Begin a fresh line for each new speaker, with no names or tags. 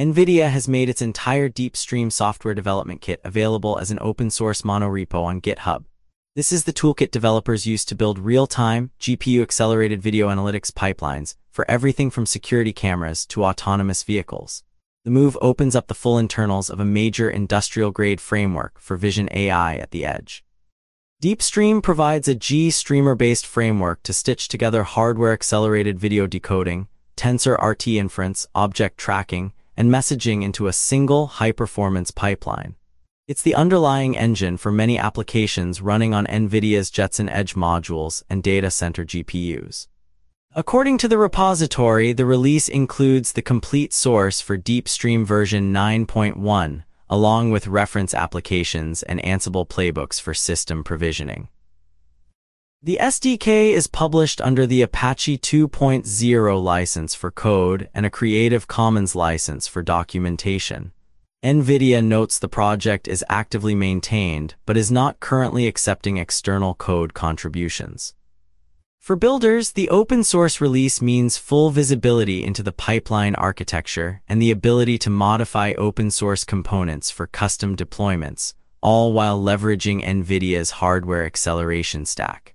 NVIDIA has made its entire DeepStream software development kit available as an open-source monorepo on GitHub. This is the toolkit developers use to build real-time, GPU-accelerated video analytics pipelines for everything from security cameras to autonomous vehicles. The move opens up the full internals of a major industrial-grade framework for vision AI at the edge. DeepStream provides a GStreamer-based framework to stitch together hardware-accelerated video decoding, TensorRT inference, object tracking, and messaging into a single high-performance pipeline. It's the underlying engine for many applications running on NVIDIA's Jetson Edge modules and data center GPUs. According to the repository, the release includes the complete source for DeepStream version 9.1, along with reference applications and Ansible playbooks for system provisioning. The SDK is published under the Apache 2.0 license for code and a Creative Commons license for documentation. NVIDIA notes the project is actively maintained but is not currently accepting external code contributions. For builders, the open-source release means full visibility into the pipeline architecture and the ability to modify open-source components for custom deployments, all while leveraging NVIDIA's hardware acceleration stack.